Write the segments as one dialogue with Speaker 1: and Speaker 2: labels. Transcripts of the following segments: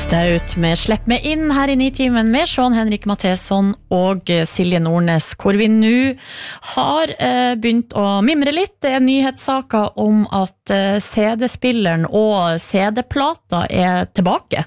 Speaker 1: Kast deg ut med Slipp meg inn her i Nitimen med Sean Henrik Matheson og Silje Nordnes, hvor vi nå har begynt å mimre litt. Det nyhetssaker om at CD-spilleren og CD-plata tilbake.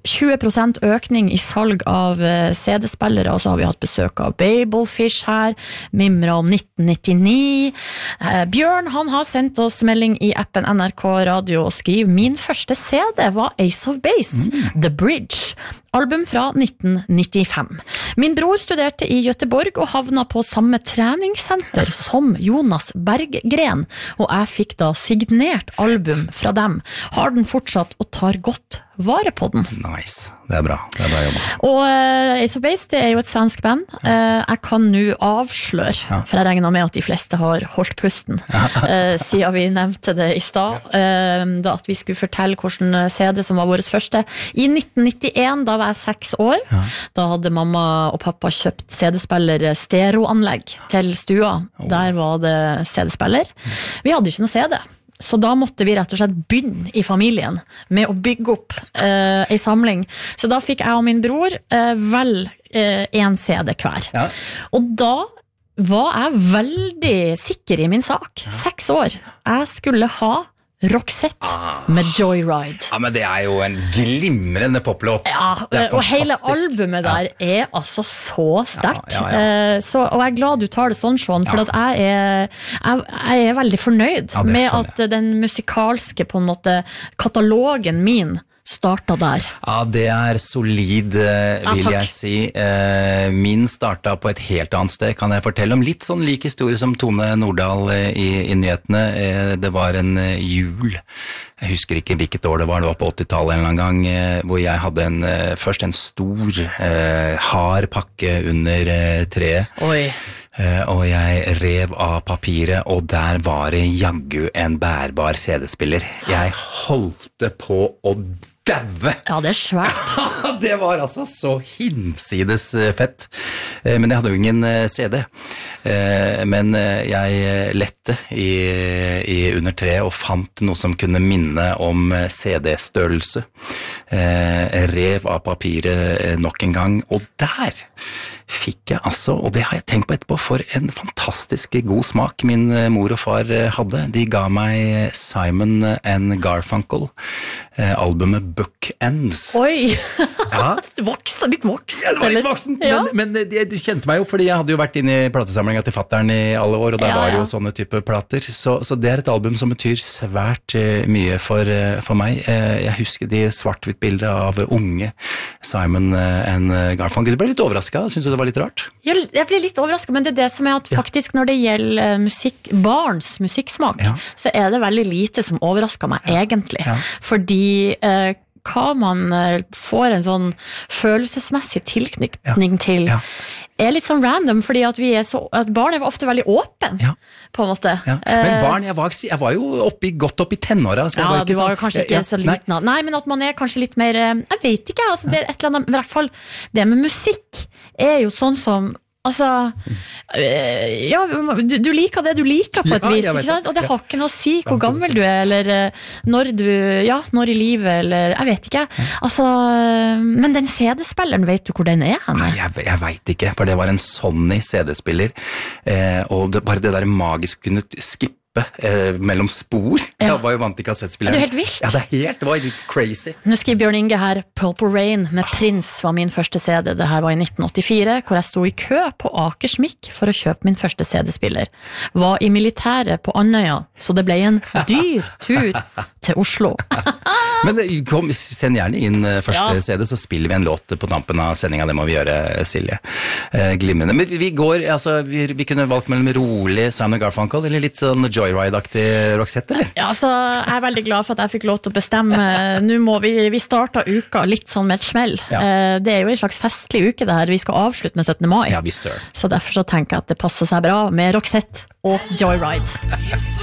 Speaker 1: 20% økning i salg av CD-spillere, og så har vi hatt besøk av Babelfish her, mimre om 1999. Bjørn, han har sendt oss melding i appen NRK Radio og skriver: min første CD var Ace of Base, The Bridge, album fra 1995. Min bror studerte i Göteborg og havna på samme treningssenter som Jonas Berggren, og jeg fikk da signert album fra dem. Har den fortsatt og tar godt vare på den.
Speaker 2: Nice, det er bra jobba.
Speaker 1: Og Ace of Base, det er jo et svensk band. Jeg kan nå avsløre, for jeg regner med at de fleste har holdt pusten, siden vi nevnte det i stad, da at vi skulle fortelle hvordan CD som var vårt første. I 1991, da var jeg 6 år, da hadde mamma og pappa kjøpt CD-spiller stereoanlegg til stua. Der var det CD-spiller. Vi hadde ikke noe CD. Så da måtte vi rett og slett begynne i familien med å bygge opp en samling. Så da fikk jeg og min bror vel en CD hver. Ja. Og da var jeg veldig sikker i min sak. 6 år. Jeg skulle ha Roxette med Joyride.
Speaker 2: Ja, men det er jo en glimrende poplåt.
Speaker 1: Ja, og hele albumet der er altså så sterkt. Så, og jeg er glad du tar det sånn, Sean, for at jeg er veldig fornøyd med at den musikalske på en måte katalogen min starta der. Ja, det er solid, vil jeg si. Min starta på et helt annet sted, kan jeg fortelle om. Litt sånn lik historie som Tone Nordahl i nyhetene. Det var en jul. Jeg husker ikke hvilket år det var på 80-tallet en eller annen gang, hvor jeg hadde først en stor, hard pakke under treet. Oi. Og jeg rev av papiret, og der var det jaggu en bærbar CD-spiller. Jeg holdt på å daue! Ja, det er svært. Det var altså så hinsides fett. Men jeg hadde jo ingen CD. Men jeg lette i under treet og fant noe som kunne minne om CD-størrelse. Rev av papiret nok en gang, og der fikk jeg altså, og det har jeg tenkt på etterpå, for en fantastisk god smak min mor og far hadde. De ga meg Simon and Garfunkel, albumet Bookends. Oi! Ja. Litt voksen. Ja, det var litt voksen, men de kjente meg jo, fordi jeg hadde jo vært inne i platesamlinga til fatteren i alle år, og der var jo sånne type plater. Så det er et album som betyr svært mye for meg. Jeg husker de svart-hvitt bilder av unge Simon and Garfunkel. Du ble litt overrasket, synes du det var litt rart? Jeg ble litt overrasket, men det er det som er at faktisk når det gjelder barns musikksmak, så er det veldig lite som overrasker meg egentlig. Fordi hva man får en sånn følelsesmessig tilknytning til er litt sånn random, fordi at barn er ofte veldig åpen, på en måte. Men barn, jeg var jo godt opp i tenåra, så jeg var ikke du var jo kanskje ikke så liten. Nei, men at man er kanskje litt mer, jeg vet ikke, altså, det er et eller annet, i hvert fall, det med musikk er jo sånn som altså, du liker det du liker på et vis, ikke sant? Og det har ikke noe å si hvor gammel du er, eller når i livet, eller jeg vet ikke. Altså, men den CD-spilleren, vet du hvor den er? Nei, jeg vet ikke, for det var en Sony CD-spiller, og bare det der magisk kunne skippe mellom spor. Jeg var jo vant til kassettspilleren. Det er helt vilt. Ja, det var litt crazy. Nå skriver Bjørn Inge her, Purple Rain med Prince var min første CD. Det her var i 1984, hvor jeg sto i kø på Akersmik for å kjøpe min første CD-spiller. Var i militæret på Andøya, så det ble en dyr tur til Oslo. Men send gjerne inn første CD, så spiller vi en låt på tampen av sendinga. Det må vi gjøre, Silje. Glimrende. Men vi går, altså, vi kunne valgt mellom rolig Simon Garfunkel, eller litt sånn Joyride-aktig Roxette, eller? Ja, altså, jeg er veldig glad for at jeg fikk lov til å bestemme. Nå må vi starta uka litt sånn med et smell. Det er jo en slags festlig uke det her. Vi skal avslutte med 17. mai. Ja, så derfor så tenker jeg at det passer seg bra med Roxette og Joyride.